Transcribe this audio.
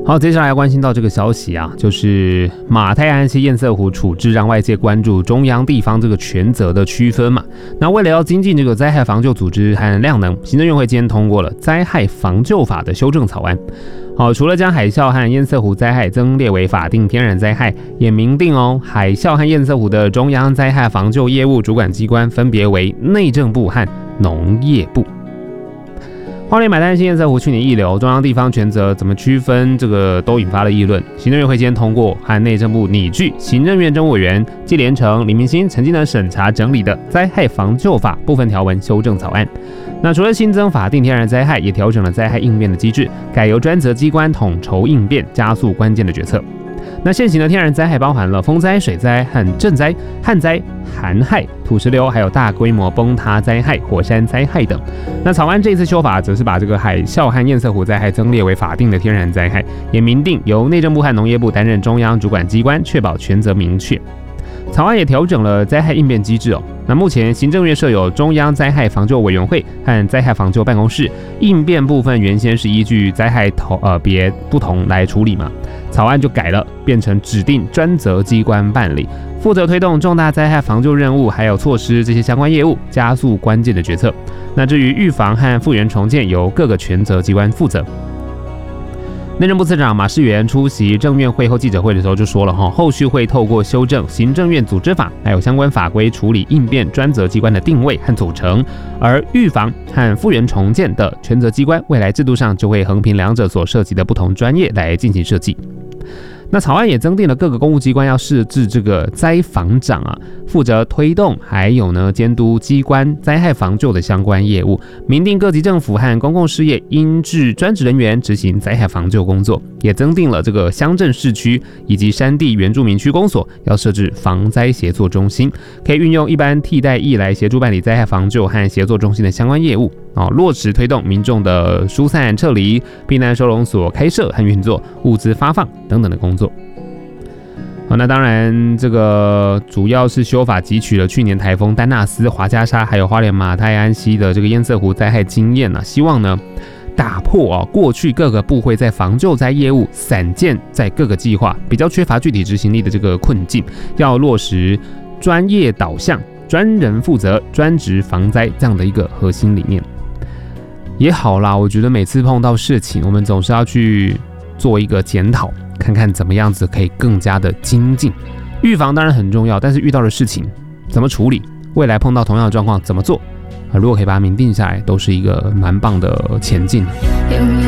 好，接下来要关心到这个消息啊，就是马太安溪堰塞湖处置让外界关注中央地方这个权责的区分嘛。那为了要精进这个灾害防救组织和量能，行政院会今天通过了灾害防救法的修正草案。好，除了将海啸和堰塞湖灾害增列为法定天然灾害，也明定海啸和堰塞湖的中央灾害防救业务主管机关分别为内政部和农业部。花莲马太安溪堰塞湖去年溢流，中央地方权责怎么区分，这个都引发了议论。行政院会今天通过和内政部拟具行政院政务委员纪连成、李明欣曾经的审查整理的灾害防救法部分条文修正草案。那除了新增法定天然灾害，也调整了灾害应变的机制，改由专责机关统筹应变，加速关键的决策。那现行的天然灾害包含了风灾、水灾和震灾、旱灾、寒害、土石流，还有大规模崩塌灾害、火山灾害等。那草案这次修法则是把这个海啸和堰塞湖灾害增列为法定的天然灾害，也明定由内政部和农业部担任中央主管机关，确保权责明确。草案也调整了灾害应变机制那目前行政院设有中央灾害防救委员会和灾害防救办公室，应变部分原先是依据灾害别不同来处理嘛，草案就改了，变成指定专责机关办理，负责推动重大灾害防救任务还有措施这些相关业务，加速关键的决策。那至于预防和复原重建，由各个权责机关负责。内政部次长马世元出席政院会后记者会的时候就说了后续会透过修正行政院组织法还有相关法规，处理应变专责机关的定位和组成，而预防和复原重建的权责机关，未来制度上就会横平两者所涉及的不同专业来进行设计。那草案也增订了各个公务机关要设置这个灾防长负责推动还有监督机关灾害防救的相关业务，明定各级政府和公共事业应置专职人员执行灾害防救工作，也增订了这个乡镇市区以及山地原住民区公所要设置防灾协作中心，可以运用一般替代役来协助办理灾害防救和协作中心的相关业务落实推动民众的疏散撤离、避难收容所开设和运作、物资发放等等的工作。那当然，这个主要是修法汲取了去年台风丹纳斯、华嘉莎还有花莲马太安溪的这个堰塞湖灾害经验希望呢打破过去各个部会在防救灾业务散建在各个计划，比较缺乏具体执行力的这个困境，要落实专业导向、专人负责、专职防灾这样的一个核心理念。也好啦，我觉得每次碰到事情，我们总是要去做一个检讨，看看怎么样子可以更加的精进。预防当然很重要，但是遇到的事情怎么处理，未来碰到同样的状况怎么做如果可以把它明定下来，都是一个蛮棒的前进。